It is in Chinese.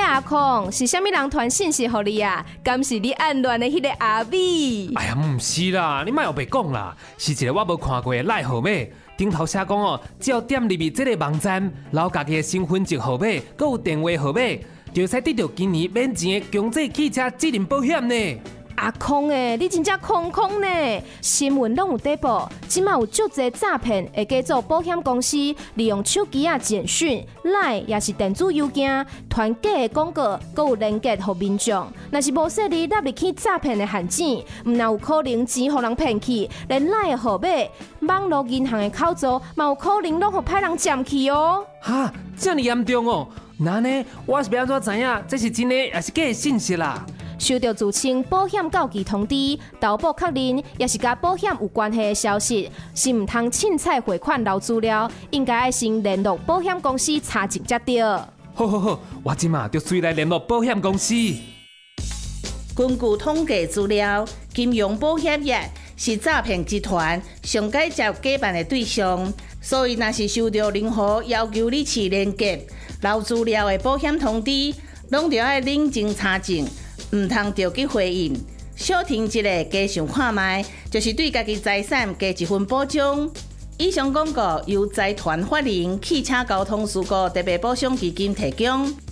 阿空，是虾米人传信息给你啊？敢是你暗恋的迄个阿美？ 哎呀，唔是啦，你莫后白讲啦，是一个我无看过的赖号码。顶头写讲哦，只要点入去这个网站，然后家己的身份证号码，佮有电话号码，就会使得到今年免钱的强制汽车责任保险呢。 阿空诶，你真正空呢！新闻拢有在报，即马有足侪诈骗会假做保险公司，利用手机啊、简讯、LINE 也是电子邮件传假的广告，佮有连结互民众。若是无说你纳入去诈骗的陷阱，毋但有可能钱互人骗去，连 LINE 的号码、网络银行的口座，嘛有可能拢互歹人占去哦。 哈，这么严重哦？那呢，我是要安怎知影这是真的还是假的信息啦？ 收到自称保险告急通知、投保确认，也是甲保险有关系的消息，是唔通凊彩汇款留资料，应该要先联络保险公司查证才对。 好，我即马就随来联络保险公司。 根据统计资料，金融保险业是诈骗集团上解接假办的对象，所以若是收到任何要求你去连结、留资料的保险通知，拢着要冷静查证。唔通着去回应，小听一个加想看卖，就是对家己财产加一份保障。以上广告由财团法人汽车交通事故特别保障基金提供。